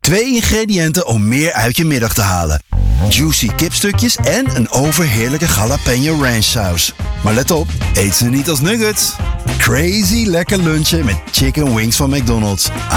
2 ingrediënten om meer uit je middag te halen. Juicy kipstukjes en een overheerlijke jalapeno ranch saus. Maar let op, eet ze niet als nuggets. Crazy lekker lunchen met chicken wings van McDonald's.